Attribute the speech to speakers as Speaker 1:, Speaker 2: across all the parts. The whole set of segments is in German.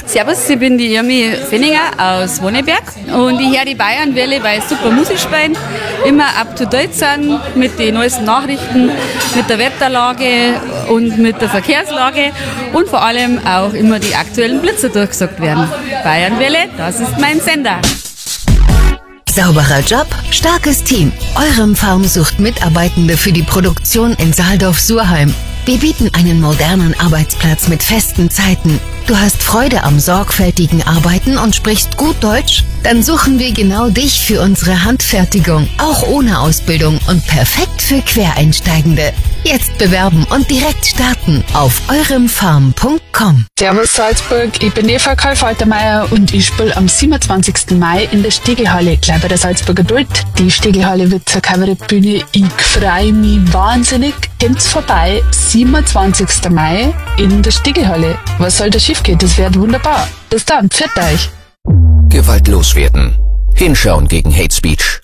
Speaker 1: Servus, ich bin die Irmi Fenninger aus Wonneberg und ich höre die Bayernwelle, weil es super Musik spielen, immer up to date sind mit den neuesten Nachrichten, mit der Wetterlage und mit der Verkehrslage und vor allem auch immer die aktuellen Blitzer durchgesagt werden. Bayernwelle, das ist mein Sender.
Speaker 2: Sauberer Job, starkes Team. Eurem Farm sucht Mitarbeitende für die Produktion in Saaldorf-Surheim. Wir bieten einen modernen Arbeitsplatz mit festen Zeiten. Du hast Freude am sorgfältigen Arbeiten und sprichst gut Deutsch? Dann suchen wir genau dich für unsere Handfertigung, auch ohne Ausbildung und perfekt für Quereinsteigende. Jetzt bewerben und direkt starten auf euremfarm.com.
Speaker 3: Servus Salzburg, ich bin Eva Karl-Faltermeier und ich spiele am 27. Mai in der Stegelhalle, gleich bei der Salzburger Duld. Die Stegelhalle wird zur Kabarettbühne. Ich freue mich wahnsinnig. Kommt's vorbei, 27. Mai in der Stegelhalle. Was soll da schiefgehen? Das wird wunderbar. Bis dann, pfiat euch.
Speaker 4: Gewaltlos werden. Hinschauen gegen Hate Speech.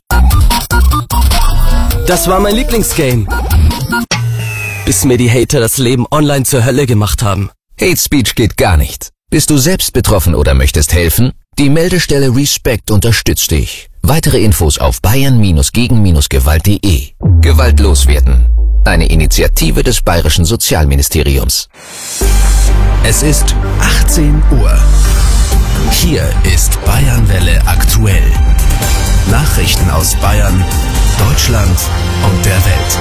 Speaker 5: Das war mein Lieblingsgame. Bis mir die Hater das Leben online zur Hölle gemacht haben.
Speaker 4: Hate Speech geht gar nicht. Bist du selbst betroffen oder möchtest helfen? Die Meldestelle Respect unterstützt dich. Weitere Infos auf bayern-gegen-gewalt.de. Gewaltlos werden. Eine Initiative des Bayerischen Sozialministeriums.
Speaker 6: Es ist 18 Uhr. Hier ist Bayernwelle aktuell. Nachrichten aus Bayern, Deutschland und der Welt.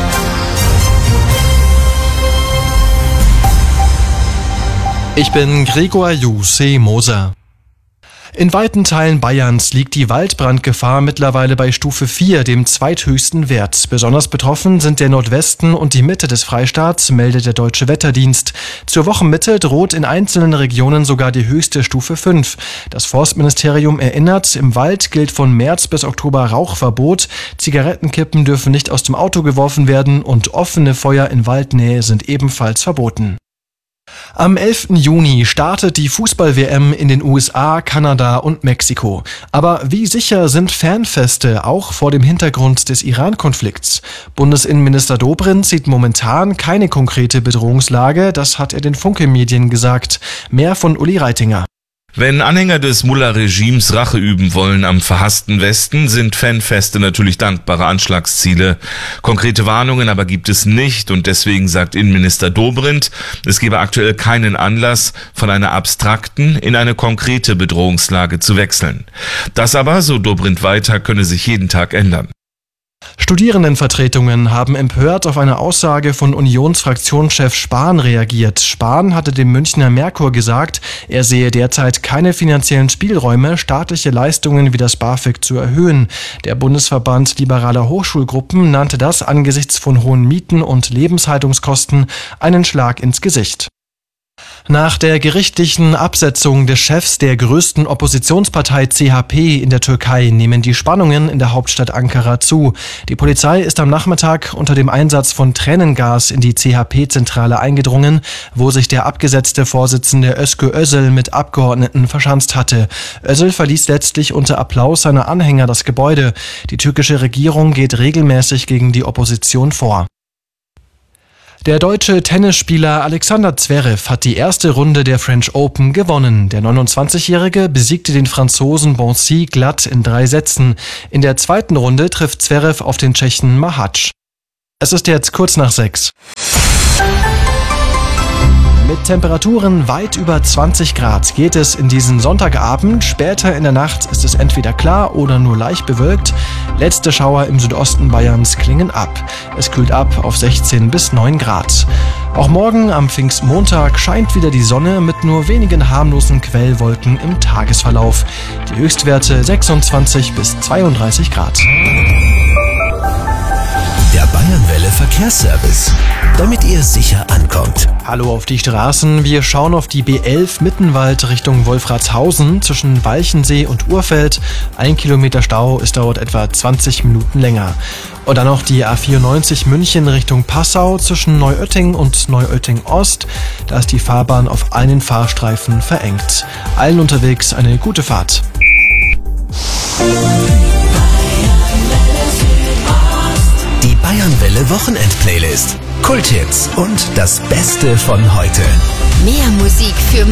Speaker 7: Ich bin Gregor Jussi Moser. In weiten Teilen Bayerns liegt die Waldbrandgefahr mittlerweile bei Stufe 4, dem zweithöchsten Wert. Besonders betroffen sind der Nordwesten und die Mitte des Freistaats, meldet der Deutsche Wetterdienst. Zur Wochenmitte droht in einzelnen Regionen sogar die höchste Stufe 5. Das Forstministerium erinnert, im Wald gilt von März bis Oktober Rauchverbot. Zigarettenkippen dürfen nicht aus dem Auto geworfen werden und offene Feuer in Waldnähe sind ebenfalls verboten. Am 11. Juni startet die Fußball-WM in den USA, Kanada und Mexiko. Aber wie sicher sind Fanfeste auch vor dem Hintergrund des Iran-Konflikts? Bundesinnenminister Dobrindt sieht momentan keine konkrete Bedrohungslage, das hat er den Funke-Medien gesagt. Mehr von Uli Reitinger.
Speaker 8: Wenn Anhänger des Mullah-Regimes Rache üben wollen am verhassten Westen, sind Fanfeste natürlich dankbare Anschlagsziele. Konkrete Warnungen aber gibt es nicht und deswegen sagt Innenminister Dobrindt, es gebe aktuell keinen Anlass, von einer abstrakten in eine konkrete Bedrohungslage zu wechseln. Das aber, so Dobrindt weiter, könne sich jeden Tag ändern.
Speaker 7: Studierendenvertretungen haben empört auf eine Aussage von Unionsfraktionschef Spahn reagiert. Spahn hatte dem Münchner Merkur gesagt, er sehe derzeit keine finanziellen Spielräume, staatliche Leistungen wie das BAföG zu erhöhen. Der Bundesverband liberaler Hochschulgruppen nannte das angesichts von hohen Mieten und Lebenshaltungskosten einen Schlag ins Gesicht. Nach der gerichtlichen Absetzung des Chefs der größten Oppositionspartei CHP in der Türkei nehmen die Spannungen in der Hauptstadt Ankara zu. Die Polizei ist am Nachmittag unter dem Einsatz von Tränengas in die CHP-Zentrale eingedrungen, wo sich der abgesetzte Vorsitzende Özgür Özel mit Abgeordneten verschanzt hatte. Özel verließ letztlich unter Applaus seiner Anhänger das Gebäude. Die türkische Regierung geht regelmäßig gegen die Opposition vor. Der deutsche Tennisspieler Alexander Zverev hat die erste Runde der French Open gewonnen. Der 29-Jährige besiegte den Franzosen Boncy glatt in 3 Sätzen. In der zweiten Runde trifft Zverev auf den Tschechen Mahac. Es ist jetzt kurz nach 6. Mit Temperaturen weit über 20 Grad geht es in diesen Sonntagabend. Später in der Nacht ist es entweder klar oder nur leicht bewölkt. Letzte Schauer im Südosten Bayerns klingen ab. Es kühlt ab auf 16 bis 9 Grad. Auch morgen am Pfingstmontag scheint wieder die Sonne mit nur wenigen harmlosen Quellwolken im Tagesverlauf. Die Höchstwerte 26 bis 32 Grad.
Speaker 6: Der Bayernwelle Verkehrsservice, damit ihr sicher ankommt.
Speaker 7: Hallo auf die Straßen. Wir schauen auf die B11 Mittenwald Richtung Wolfratshausen zwischen Walchensee und Urfeld. 1 Kilometer Stau, es dauert etwa 20 Minuten länger. Und dann noch die A94 München Richtung Passau zwischen Neuötting und Neuötting Ost. Da ist die Fahrbahn auf einen Fahrstreifen verengt. Allen unterwegs eine gute Fahrt.
Speaker 6: Die Bayernwelle Wochenend-Playlist. Kulthits und das Beste von heute.
Speaker 2: Mehr Musik für